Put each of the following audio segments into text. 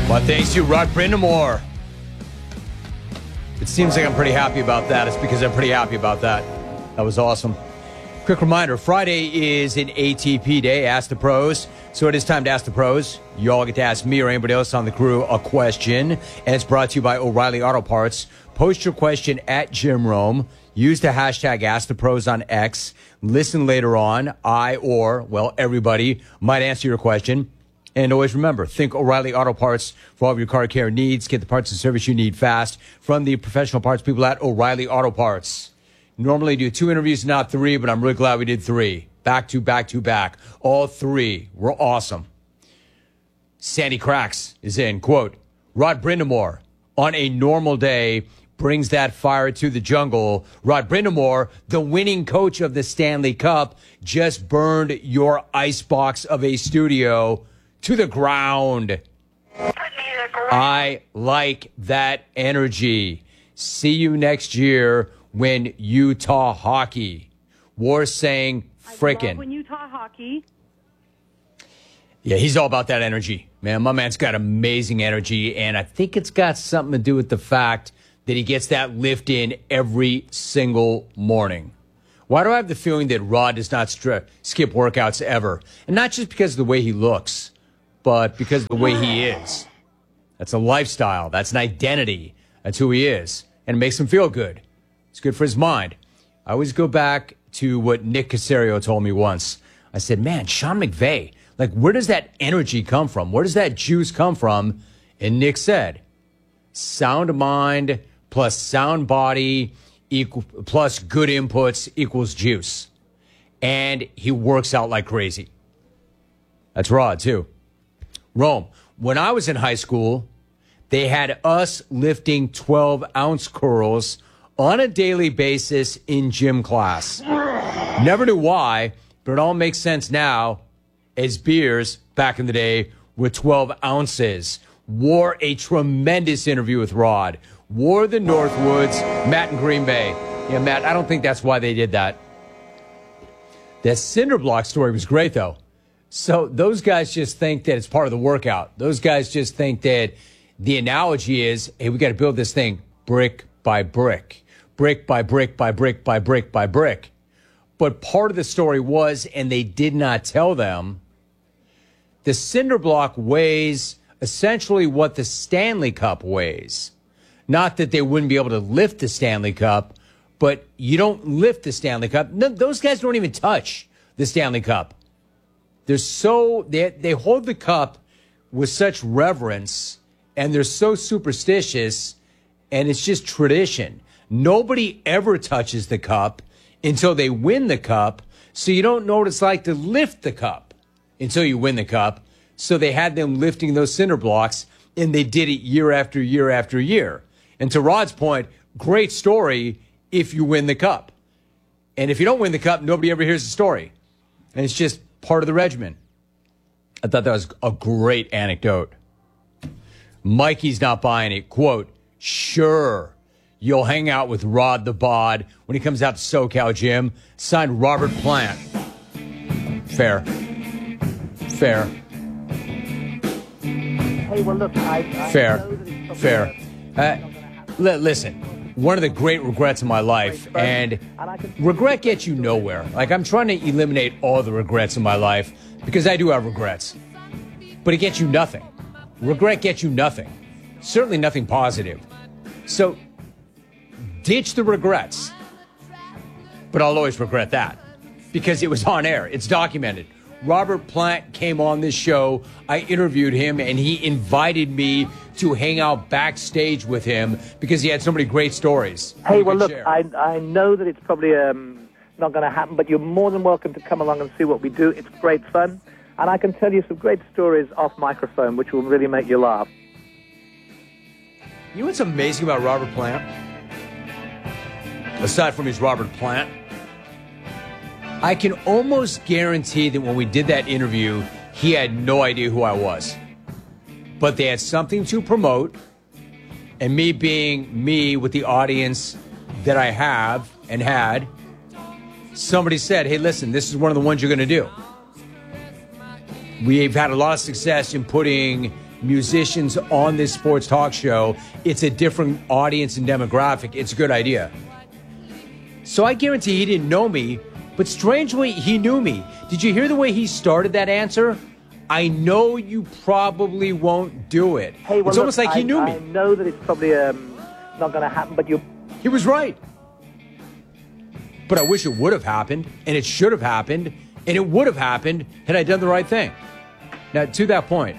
Well, thanks to Rod Brindamore. It seems like I'm pretty happy about that. It's because I'm pretty happy about that. That was awesome. Quick reminder, Friday is an ATP day, Ask the Pros. So it is time to ask the pros. You all get to ask me or anybody else on the crew a question. And it's brought to you by O'Reilly Auto Parts. Post your question at Jim Rome. Use the hashtag #AskThePros on X. Listen later on. Everybody might answer your question. And always remember, think O'Reilly Auto Parts for all of your car care needs. Get the parts and service you need fast from the professional parts people at O'Reilly Auto Parts. Normally do 2 interviews, not 3, but I'm really glad we did 3. Back to back to back. All 3 were awesome. Sandy Cracks is in, quote, Rod Brindamore, on a normal day, brings that fire to the jungle. Rod Brindamore, the winning coach of the Stanley Cup, just burned your icebox of a studio to the ground. I like that energy. See you next year when Utah hockey. War saying frickin'. I love when Utah hockey. Yeah, he's all about that energy. Man, my man's got amazing energy, and I think it's got something to do with the fact that he gets that lift in every single morning. Why do I have the feeling that Rod does not skip workouts ever? And not just because of the way he looks, but because of the way he is. That's a lifestyle. That's an identity. That's who he is. And it makes him feel good. It's good for his mind. I always go back to what Nick Casario told me once. I said, man, Sean McVay, like, where does that energy come from? Where does that juice come from? And Nick said, sound mind plus sound body plus good inputs equals juice. And he works out like crazy. That's Rod, too. Rome, when I was in high school, they had us lifting 12-ounce curls on a daily basis in gym class. Never knew why, but it all makes sense now, as beers back in the day were 12 ounces. Wore a tremendous interview with Rod. Wore the Northwoods, Matt in Green Bay. Yeah, Matt, I don't think that's why they did that. That Cinderblock story was great, though. So those guys just think that it's part of the workout. Those guys just think that the analogy is, hey, we got to build this thing brick by brick. Brick by brick by brick by brick by brick. But part of the story was, and they did not tell them, the Cinderblock weighs essentially what the Stanley Cup weighs. Not that they wouldn't be able to lift the Stanley Cup, but you don't lift the Stanley Cup. No, those guys don't even touch the Stanley Cup. They hold the cup with such reverence, and they're so superstitious, and it's just tradition. Nobody ever touches the cup until they win the cup, so you don't know what it's like to lift the cup until you win the cup. So they had them lifting those cinder blocks, and they did it year after year after year. And to Rod's point, great story if you win the cup. And if you don't win the cup, nobody ever hears the story. And it's just part of the regimen. I thought that was a great anecdote. Mikey's not buying it. Quote, sure, you'll hang out with Rod the Bod when he comes out to SoCal Gym. Signed, Robert Plant. Fair. Hey, well, look, Fair. Listen, one of the great regrets in my life, and regret gets you nowhere. Like, I'm trying to eliminate all the regrets in my life because I do have regrets. But it gets you nothing. Regret gets you nothing. Certainly nothing positive. So, ditch the regrets. But I'll always regret that because it was on air. It's documented. Robert Plant came on this show. I interviewed him, and he invited me to hang out backstage with him because he had so many great stories. Hey, well, look, I know that it's probably not going to happen, but you're more than welcome to come along and see what we do. It's great fun, and I can tell you some great stories off microphone, which will really make you laugh. You know what's amazing about Robert Plant? Aside from his Robert Plant, I can almost guarantee that when we did that interview, he had no idea who I was. But they had something to promote, and me being me with the audience that I have and had, somebody said, hey, listen, this is one of the ones you're going to do. We've had a lot of success in putting musicians on this sports talk show, it's a different audience and demographic. It's a good idea. So I guarantee he didn't know me, but strangely, he knew me. Did you hear the way he started that answer? I know you probably won't do it. Hey, well, it's almost like he knew me. I know that it's probably not going to happen, but you... He was right. But I wish it would have happened, and it should have happened, and it would have happened had I done the right thing. Now, to that point,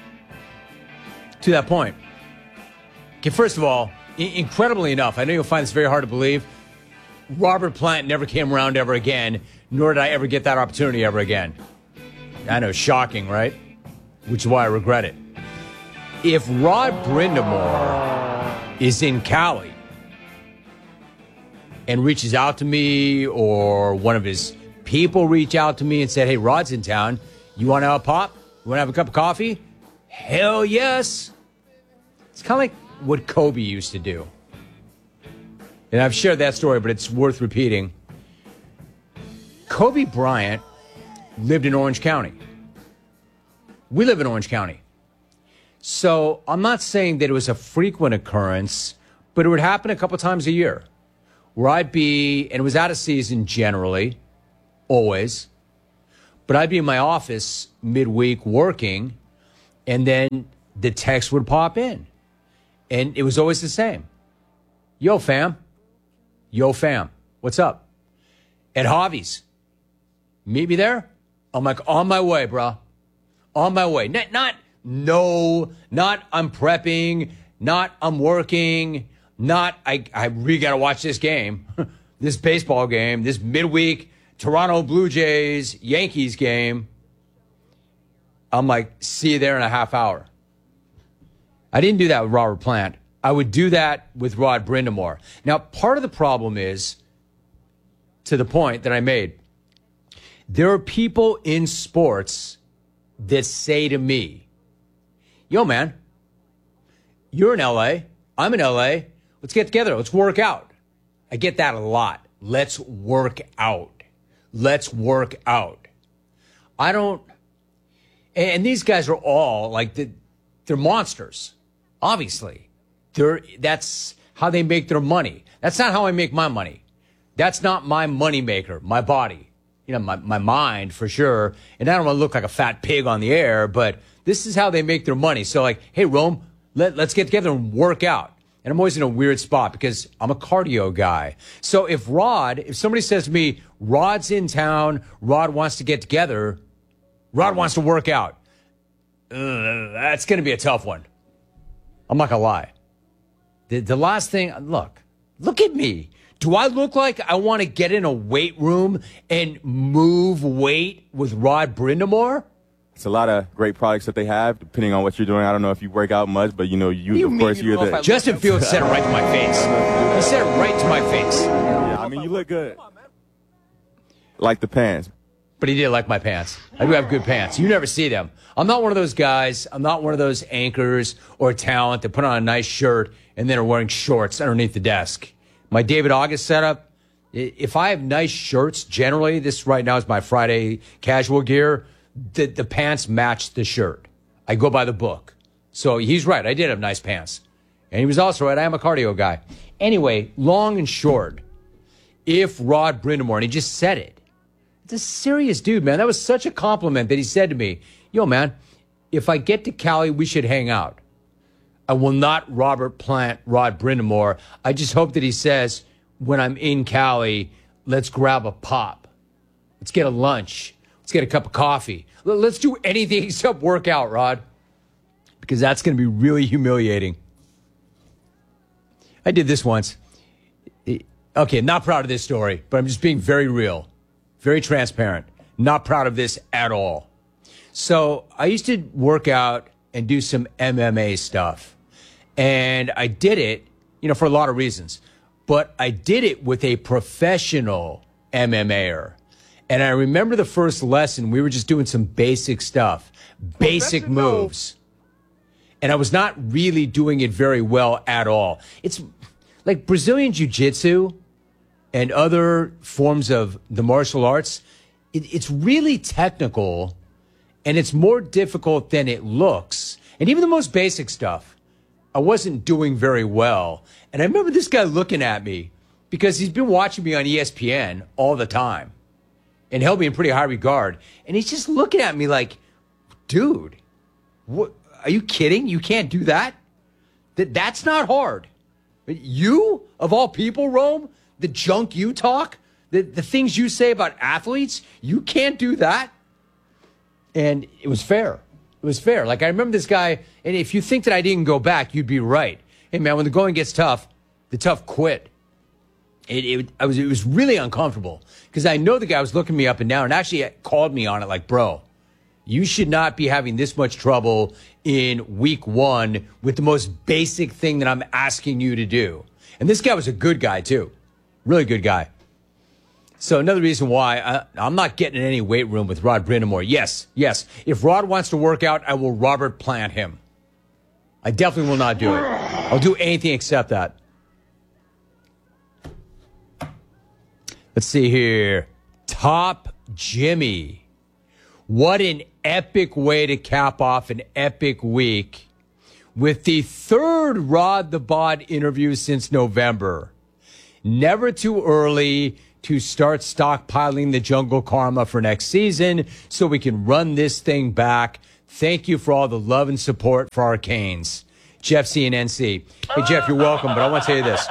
okay, first of all, incredibly enough, I know you'll find this very hard to believe, Robert Plant never came around ever again, nor did I ever get that opportunity ever again. I know, shocking, right? Which is why I regret it. If Rod Brindamore is in Cali and reaches out to me, or one of his people reach out to me and said, hey, Rod's in town, you want to have a pop? You want to have a cup of coffee? Hell yes. It's kind of like what Kobe used to do. And I've shared that story, but it's worth repeating. Kobe Bryant lived in Orange County. We live in Orange County. So I'm not saying that it was a frequent occurrence, but it would happen a couple times a year where I'd be, and it was out of season generally, always, but I'd be in my office midweek working, and then the text would pop in. And it was always the same. Yo, fam. Yo, fam. What's up? At Javi's. Meet me there? I'm like, on my way, bro. On my way. Not I'm prepping, not I'm working, not I really got to watch this game, this baseball game, this midweek Toronto Blue Jays Yankees game. I'm like, see you there in a half hour. I didn't do that with Robert Plant. I would do that with Rod Brindamore. Now, part of the problem is, to the point that I made, there are people in sports that say to me, yo, man, you're in L.A., I'm in L.A., let's get together, let's work out. I get that a lot. Let's work out. Let's work out. I don't, and these guys are all like, they're monsters, obviously. That's how they make their money. That's not how I make my money. That's not my money maker, my body. You know, my mind for sure. And I don't want to look like a fat pig on the air, but this is how they make their money. So like, hey, Rome, let's get together and work out. And I'm always in a weird spot because I'm a cardio guy. So if somebody says to me, Rod's in town, Rod wants to get together, Rod wants to work out, that's going to be a tough one. I'm not going to lie. The last thing, look at me. Do I look like I want to get in a weight room and move weight with Rod Brindamore? It's a lot of great products that they have, depending on what you're doing. I don't know if you work out much, but you're the... Justin Fields said it right to my face. He said it right to my face. Yeah, I mean, you look good. Like the pants. But he did like my pants. I do have good pants. You never see them. I'm not one of those guys. I'm not one of those anchors or talent that put on a nice shirt and then are wearing shorts underneath the desk. My David August setup, if I have nice shirts, generally, this right now is my Friday casual gear, the pants match the shirt. I go by the book. So he's right. I did have nice pants. And he was also right. I am a cardio guy. Anyway, long and short, if Rod Brindamore, and he just said it, it's a serious dude, man. That was such a compliment that he said to me, yo, man, if I get to Cali, we should hang out. I will not Robert Plant Rod Brindamore. I just hope that he says, when I'm in Cali, let's grab a pop. Let's get a lunch. Let's get a cup of coffee. Let's do anything except work out, Rod. Because that's going to be really humiliating. I did this once. Okay, not proud of this story, but I'm just being very real. Very transparent. Not proud of this at all. So I used to work out and do some MMA stuff. And I did it, for a lot of reasons. But I did it with a professional MMAer. And I remember the first lesson, we were just doing some basic stuff, basic moves. And I was not really doing it very well at all. It's like Brazilian Jiu-Jitsu and other forms of the martial arts. It's really technical, and it's more difficult than it looks. And even the most basic stuff, I wasn't doing very well. And I remember this guy looking at me because he's been watching me on ESPN all the time and held me in pretty high regard. And he's just looking at me like, dude, what, are you kidding? You can't do that? That's not hard. You, of all people, Rome, the junk you talk, the things you say about athletes, you can't do that. And it was fair. It was fair. Like, I remember this guy, and if you think that I didn't go back, you'd be right. Hey, man, when the going gets tough, the tough quit. It was really uncomfortable because I know the guy was looking me up and down and actually called me on it like, bro, you should not be having this much trouble in week one with the most basic thing that I'm asking you to do. And this guy was a good guy, too. Really good guy. So another reason why I'm not getting in any weight room with Rod Brindamore. Yes. If Rod wants to work out, I will Robert Plant him. I definitely will not do it. I'll do anything except that. Let's see here. Top Jimmy. What an epic way to cap off an epic week with the third Rod the Bod interview since November. Never too early to start stockpiling the jungle karma for next season so we can run this thing back. Thank you for all the love and support for our Canes. Jeff CNNC. Hey, Jeff, you're welcome, but I want to tell you this.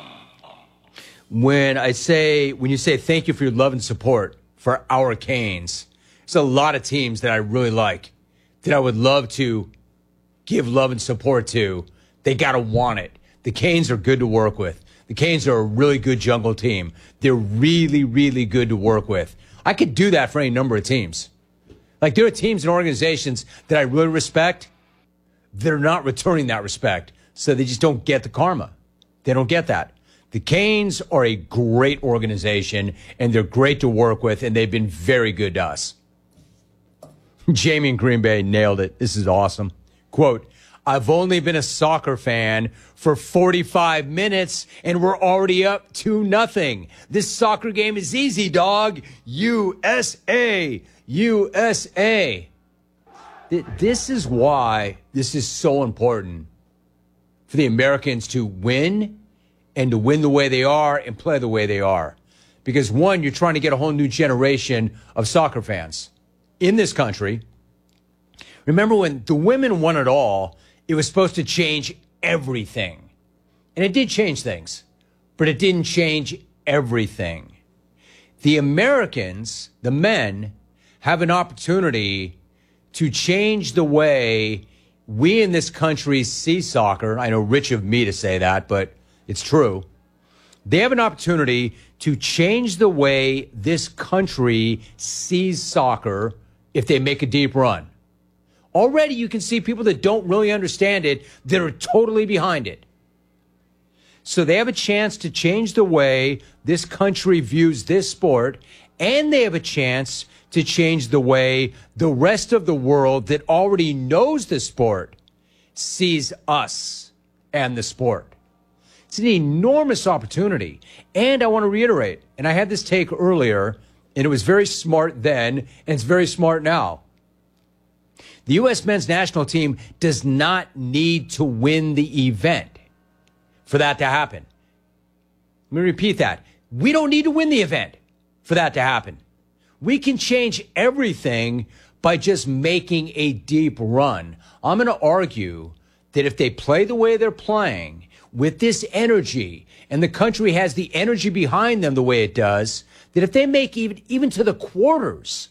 When you say thank you for your love and support for our Canes, there's a lot of teams that I really like that I would love to give love and support to. They got to want it. The Canes are good to work with. The Canes are a really good jungle team. They're really, really good to work with. I could do that for any number of teams. Like, there are teams and organizations that I really respect that are not returning that respect, so they just don't get the karma. They don't get that. The Canes are a great organization, and they're great to work with, and they've been very good to us. Jamie in Green Bay nailed it. This is awesome. Quote, I've only been a soccer fan for 45 minutes, and we're already up 2-0. This soccer game is easy, dog. USA. USA. This is why this is so important for the Americans to win and to win the way they are and play the way they are. Because, one, you're trying to get a whole new generation of soccer fans in this country. Remember when the women won it all, it was supposed to change everything. And it did change things, but it didn't change everything. The Americans, the men, have an opportunity to change the way we in this country see soccer. I know rich of me to say that, but it's true. They have an opportunity to change the way this country sees soccer if they make a deep run. Already you can see people that don't really understand it that are totally behind it. So they have a chance to change the way this country views this sport, and they have a chance to change the way the rest of the world that already knows the sport sees us and the sport. It's an enormous opportunity. And I want to reiterate, and I had this take earlier, and it was very smart then, and it's very smart now. The U.S. men's national team does not need to win the event for that to happen. Let me repeat that. We don't need to win the event for that to happen. We can change everything by just making a deep run. I'm going to argue that if they play the way they're playing with this energy, and the country has the energy behind them the way it does, that if they make even to the quarters,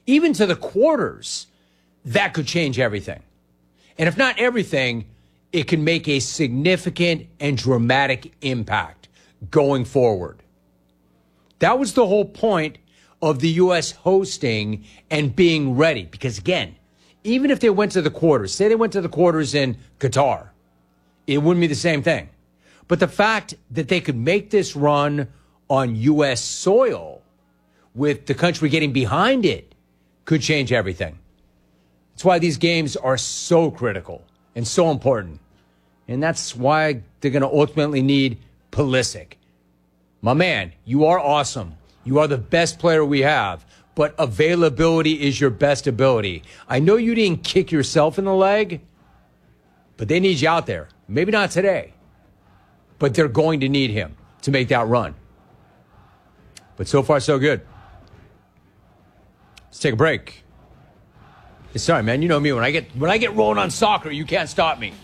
that could change everything. And if not everything, it can make a significant and dramatic impact going forward. That was the whole point of the U.S. hosting and being ready. Because again, even if they went to the quarters, say they went to the quarters in Qatar, it wouldn't be the same thing. But the fact that they could make this run on U.S. soil with the country getting behind it could change everything. That's why these games are so critical and so important. And that's why they're going to ultimately need Pulisic. My man, you are awesome. You are the best player we have, but availability is your best ability. I know you didn't kick yourself in the leg, But they need you out there. Maybe not today, but they're going to need him to make that run. But so far, so good. Let's take a break. Sorry, man. You know me. When I get rolling on soccer, you can't stop me.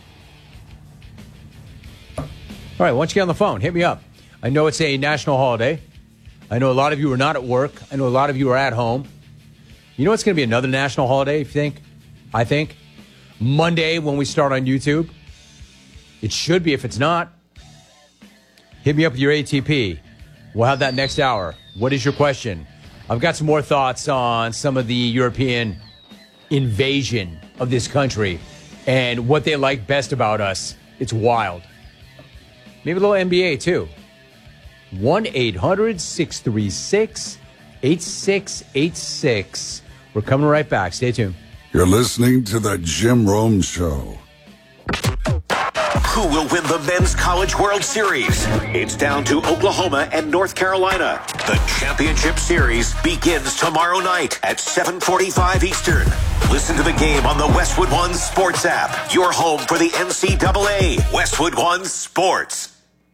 All right, why don't you get on the phone? Hit me up. I know it's a national holiday. I know a lot of you are not at work. I know a lot of you are at home. You know what's going to be another national holiday, if you think? I think. Monday when we start on YouTube. It should be if it's not. Hit me up with your ATP. We'll have that next hour. What is your question? I've got some more thoughts on some of the European invasion of this country and what they like best about us. It's wild. Maybe a little NBA, too. 1-800-636-8686. We're coming right back. Stay tuned. You're listening to The Jim Rome Show. Who will win the Men's College World Series? It's down to Oklahoma and North Carolina. The championship series begins tomorrow night at 7:45 Eastern. Listen to the game on the Westwood One Sports app. Your home for the NCAA. Westwood One Sports.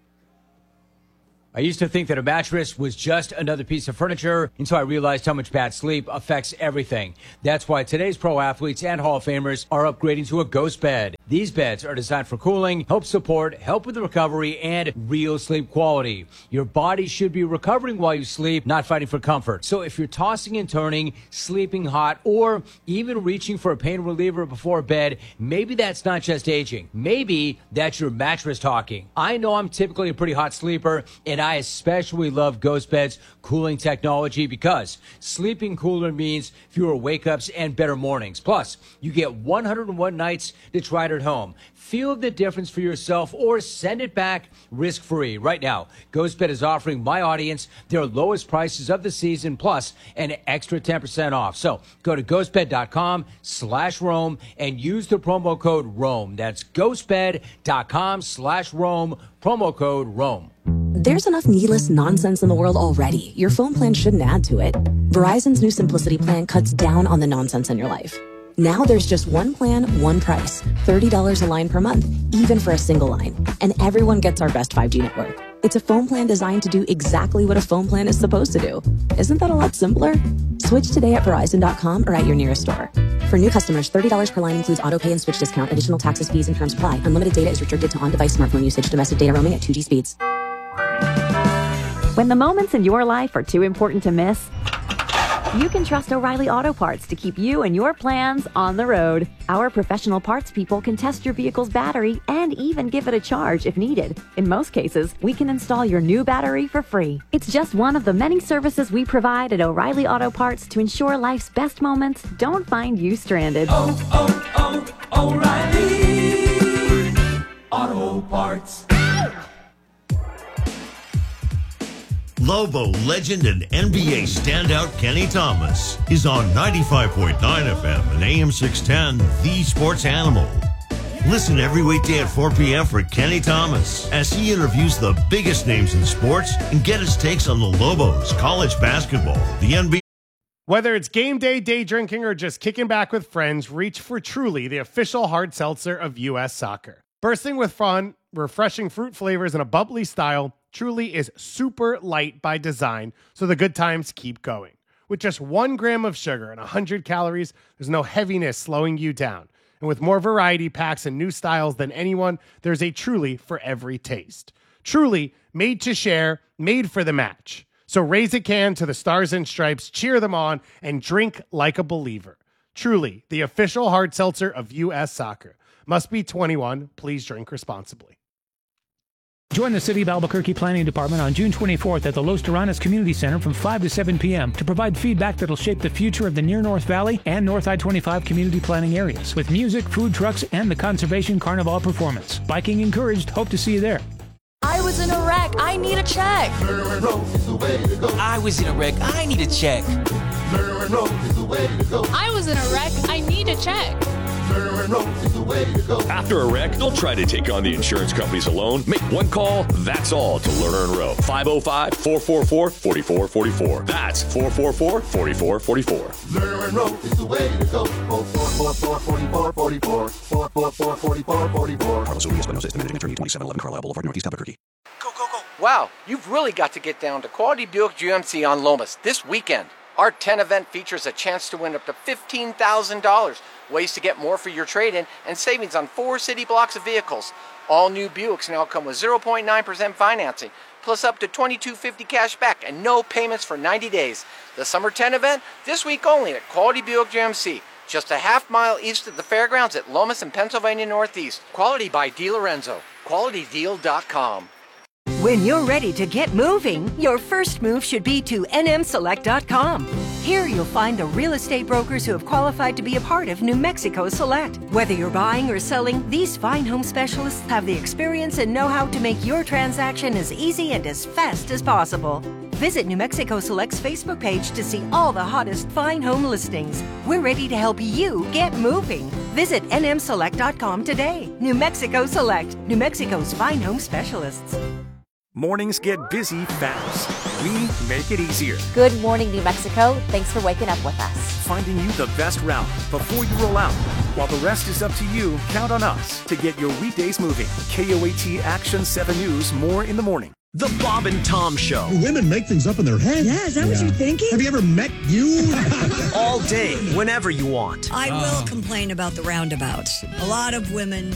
I used to think that a mattress was just another piece of furniture until I realized how much bad sleep affects everything. That's why today's pro athletes and Hall of Famers are upgrading to a Ghost Bed. These beds are designed for cooling, help support, help with the recovery, and real sleep quality. Your body should be recovering while you sleep, not fighting for comfort. So if you're tossing and turning, sleeping hot, or even reaching for a pain reliever before bed, maybe that's not just aging. Maybe that's your mattress talking. I know I'm typically a pretty hot sleeper, and I especially love Ghost Bed's cooling technology because sleeping cooler means fewer wake-ups and better mornings. Plus, you get 101 nights to try it at home. Feel the difference for yourself or send it back risk-free. Right now, Ghost Bed is offering my audience their lowest prices of the season plus an extra 10% off. So go to ghostbed.com/Rome and use the promo code Rome. That's ghostbed.com/Rome, promo code Rome. There's enough needless nonsense in the world already. Your phone plan shouldn't add to it. Verizon's new Simplicity plan cuts down on the nonsense in your life. Now there's just one plan, one price, $30 a line per month, even for a single line. And everyone gets our best 5G network. It's a phone plan designed to do exactly what a phone plan is supposed to do. Isn't that a lot simpler? Switch today at Verizon.com or at your nearest store. For new customers, $30 per line includes auto pay and switch discount. Additional taxes, fees, and terms apply. Unlimited data is restricted to on-device smartphone usage. Domestic data roaming at 2G speeds. When the moments in your life are too important to miss, you can trust O'Reilly Auto Parts to keep you and your plans on the road. Our professional parts people can test your vehicle's battery and even give it a charge if needed. In most cases, we can install your new battery for free. It's just one of the many services we provide at O'Reilly Auto Parts to ensure life's best moments don't find you stranded. O'Reilly Auto Parts. Lobo legend and NBA standout Kenny Thomas is on 95.9 FM and AM 610, The Sports Animal. Listen every weekday at 4 p.m. for Kenny Thomas as he interviews the biggest names in sports and get his takes on the Lobos, college basketball, the NBA. Whether it's game day, day drinking, or just kicking back with friends, reach for Truly, the official hard seltzer of U.S. soccer. Bursting with fun, refreshing fruit flavors, and a bubbly style, Truly is super light by design, so the good times keep going. With just 1 gram of sugar and 100 calories, there's no heaviness slowing you down. And with more variety packs and new styles than anyone, there's a Truly for every taste. Truly, made to share, made for the match. So raise a can to the Stars and Stripes, cheer them on, and drink like a believer. Truly, the official hard seltzer of U.S. soccer. Must be 21. Please drink responsibly. Join the City of Albuquerque Planning Department on June 24th at the Los Terranas Community Center from 5 to 7 p.m. to provide feedback that'll shape the future of the near North Valley and North I-25 community planning areas with music, food trucks, and the Conservation Carnival performance. Biking encouraged. Hope to see you there. I was in a wreck. I need a check. I was in a wreck. I need a check. I was in a wreck. I need a check. Lerner and Rose is the way to go. After a wreck, don't try to take on the insurance companies alone. Make one call, that's all, to Lerner and Rowe. 505-444-4444. That's 444-4444. Lerner and Rose is the way to go. 444-4444. 444-4444. Carlos Urias, Buenos Aires, Managing Attorney, 2711 Carlisle Boulevard, Northeast Albuquerque. Wow, you've really got to get down to Quality Buick GMC on Lomas this weekend. Our 10 event features a chance to win up to $15,000, ways to get more for your trade-in, and savings on 4 city blocks of vehicles. All new Buicks now come with 0.9% financing, plus up to $22.50 cash back and no payments for 90 days. The Summer 10 event, this week only at Quality Buick GMC. Just a half mile east of the fairgrounds at Lomas and Pennsylvania Northeast. Quality by DiLorenzo. QualityDeal.com. When you're ready to get moving, your first move should be to nmselect.com. Here you'll find the real estate brokers who have qualified to be a part of New Mexico Select. Whether you're buying or selling, these fine home specialists have the experience and know-how to make your transaction as easy and as fast as possible. Visit New Mexico Select's Facebook page to see all the hottest fine home listings. We're ready to help you get moving. Visit nmselect.com today. New Mexico Select, New Mexico's fine home specialists. Mornings get busy fast. We make it easier. Good morning, New Mexico. Thanks for waking up with us. Finding you the best route before you roll out. While the rest is up to you, count on us to get your weekdays moving. KOAT Action 7 News, more in the morning. The Bob and Tom Show. Do women make things up in their head? Yeah, is that what you're thinking? Have you ever met you? All day, whenever you want. I will complain about the roundabouts. A lot of women